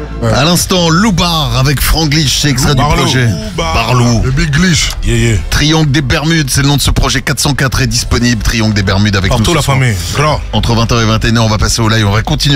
À l'instant, Loubar avec Franglish, c'est extrait du projet. Barlou. Le Big Glitch. Triangle des Bermudes, c'est le nom de ce projet. 404 est disponible. Triangle des Bermudes avec Partout nous. la famille. Gras. Entre 20h et 21h, on va passer au live. On va continuer.